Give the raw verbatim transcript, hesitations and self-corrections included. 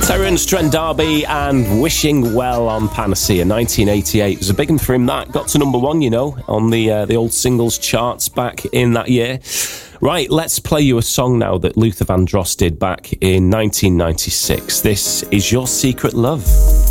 Terence Trent D'Arby and Wishing Well on Panacea. nineteen eighty-eight was a big one for him. That got to number one, you know, on the uh, the old singles charts back in that year. Right, let's play you a song now that Luther Vandross did back in nineteen ninety-six. This is Your Secret Love.